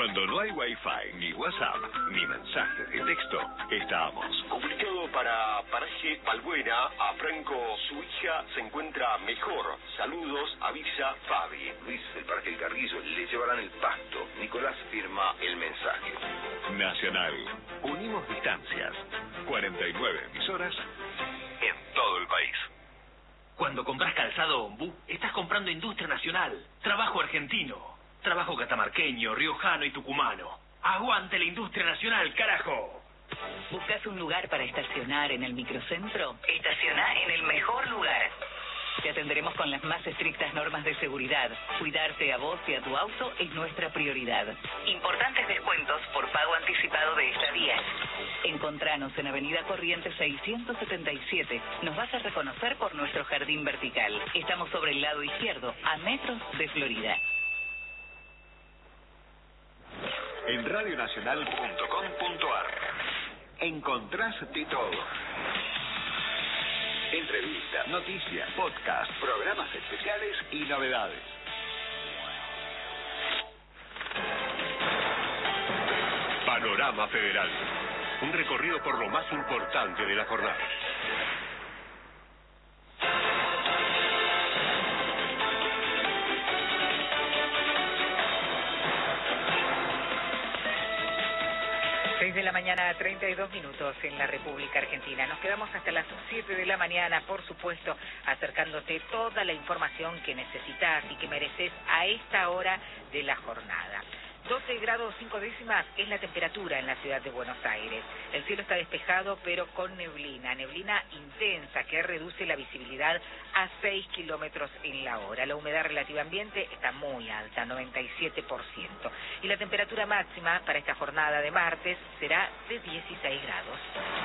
Cuando no hay Wi-Fi, ni WhatsApp, ni mensajes de texto, estamos. Comunicado para Paraje Balbuena, a Franco, su hija se encuentra mejor. Saludos, avisa Fabi. Luis, el Parque El Carrillo, le llevarán el pasto. Nicolás firma el mensaje. Nacional. Unimos distancias. 49 emisoras en todo el país. Cuando compras calzado Ombú, estás comprando industria nacional, trabajo argentino, trabajo catamarqueño, riojano y tucumano. ¡Aguante la industria nacional, carajo! ¿Buscas un lugar para estacionar en el microcentro? Estaciona en el mejor lugar. Te atenderemos con las más estrictas normas de seguridad. Cuidarte a vos y a tu auto es nuestra prioridad. Importantes descuentos por pago anticipado de estadías. Encontranos en Avenida Corrientes 677. Nos vas a reconocer por nuestro jardín vertical. Estamos sobre el lado izquierdo, a metros de Florida. En radionacional.com.ar encontrás de todo. Entrevistas, noticias, podcast, programas especiales y novedades. Panorama Federal. Un recorrido por lo más importante de la jornada. De la mañana, 32 minutos en la República Argentina. Nos quedamos hasta las 7 de la mañana, por supuesto, acercándote toda la información que necesitas y que mereces a esta hora de la jornada. 12 grados 5 décimas es la temperatura en la ciudad de Buenos Aires. El cielo está despejado, pero con neblina intensa que reduce la visibilidad a 6 kilómetros en la hora. La humedad relativa ambiente está muy alta, 97%. Y la temperatura máxima para esta jornada de martes será de 16 grados.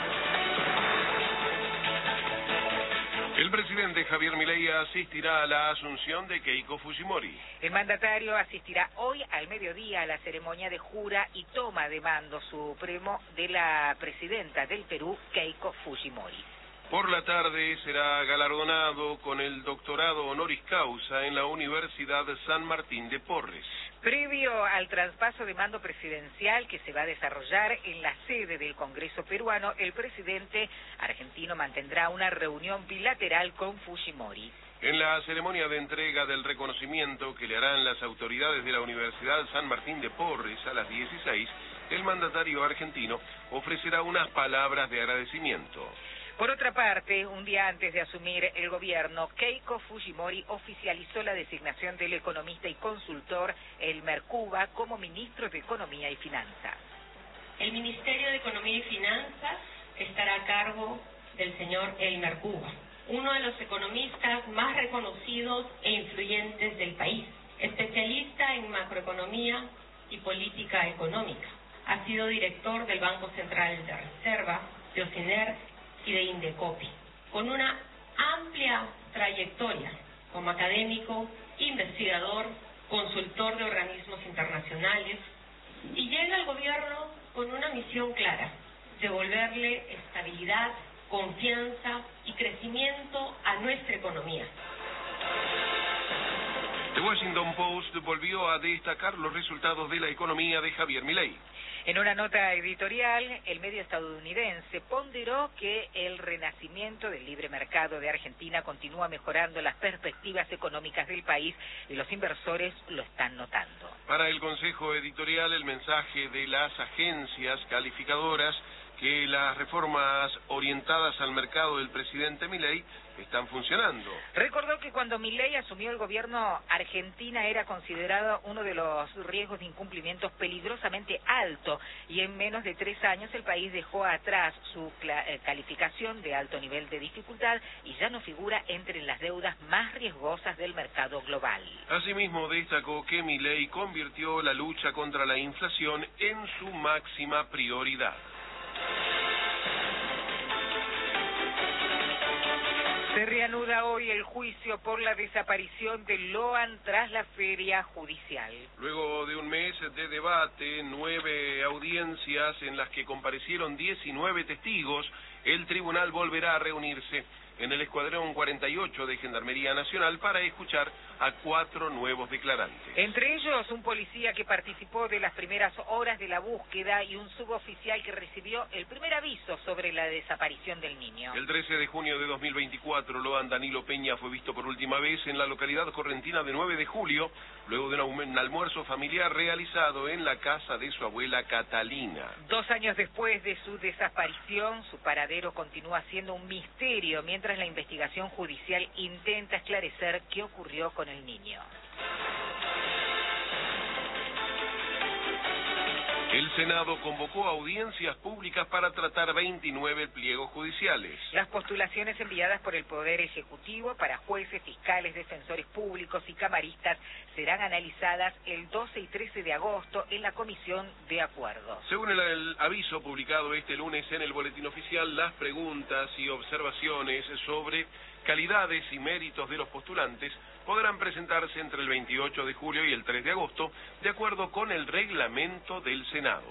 El presidente Javier Milei asistirá a la asunción de Keiko Fujimori. El mandatario asistirá hoy al mediodía a la ceremonia de jura y toma de mando supremo de la presidenta del Perú, Keiko Fujimori. Por la tarde será galardonado con el doctorado honoris causa en la Universidad San Martín de Porres. Previo al traspaso de mando presidencial que se va a desarrollar en la sede del Congreso peruano, el presidente argentino mantendrá una reunión bilateral con Fujimori. En la ceremonia de entrega del reconocimiento que le harán las autoridades de la Universidad San Martín de Porres a las 16, el mandatario argentino ofrecerá unas palabras de agradecimiento. Por otra parte, un día antes de asumir el gobierno, Keiko Fujimori oficializó la designación del economista y consultor Elmer Cuba como ministro de Economía y Finanzas. El Ministerio de Economía y Finanzas estará a cargo del señor Elmer Cuba, uno de los economistas más reconocidos e influyentes del país, especialista en macroeconomía y política económica. Ha sido director del Banco Central de Reserva, de OCINER y de Indecopi, con una amplia trayectoria como académico, investigador, consultor de organismos internacionales, y llega al gobierno con una misión clara: devolverle estabilidad, confianza y crecimiento a nuestra economía. The Washington Post volvió a destacar los resultados de la economía de Javier Milei. En una nota editorial, el medio estadounidense ponderó que el renacimiento del libre mercado de Argentina continúa mejorando las perspectivas económicas del país y los inversores lo están notando. Para el Consejo Editorial, el mensaje de las agencias calificadoras que las reformas orientadas al mercado del presidente Milei están funcionando. Recordó que cuando Milei asumió el gobierno, Argentina era considerado uno de los riesgos de incumplimientos peligrosamente alto, y en menos de 3 años el país dejó atrás su calificación de alto nivel de dificultad y ya no figura entre las deudas más riesgosas del mercado global. Asimismo, destacó que Milei convirtió la lucha contra la inflación en su máxima prioridad. Se reanuda hoy el juicio por la desaparición de Loan tras la feria judicial. Luego de un mes de debate, 9 audiencias en las que comparecieron 19 testigos, el tribunal volverá a reunirse. en el Escuadrón 48 de Gendarmería Nacional para escuchar a 4 nuevos declarantes. Entre ellos, un policía que participó de las primeras horas de la búsqueda y un suboficial que recibió el primer aviso sobre la desaparición del niño. El 13 de junio de 2024, Loan Danilo Peña fue visto por última vez en la localidad correntina de 9 de julio, luego de un almuerzo familiar realizado en la casa de su abuela Catalina. 2 años después de su desaparición, su paradero continúa siendo un misterio, mientras la investigación judicial intenta esclarecer qué ocurrió con el niño. El Senado convocó audiencias públicas para tratar 29 pliegos judiciales. Las postulaciones enviadas por el Poder Ejecutivo para jueces, fiscales, defensores públicos y camaristas serán analizadas el 12 y 13 de agosto en la Comisión de Acuerdos. Según el aviso publicado este lunes en el Boletín Oficial, las preguntas y observaciones sobre calidades y méritos de los postulantes podrán presentarse entre el 28 de julio y el 3 de agosto, de acuerdo con el reglamento del Senado.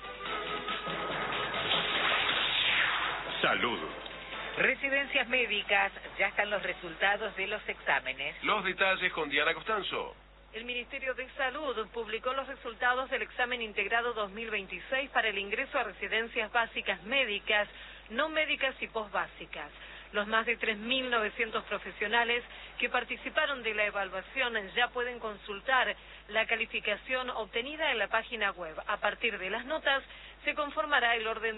Salud. Residencias médicas, ya están los resultados de los exámenes. Los detalles con Diana Costanzo. El Ministerio de Salud publicó los resultados del examen integrado 2026 para el ingreso a residencias básicas médicas, no médicas y posbásicas. Los más de 3.900 profesionales que participaron de la evaluación ya pueden consultar la calificación obtenida en la página web. A partir de las notas se conformará el orden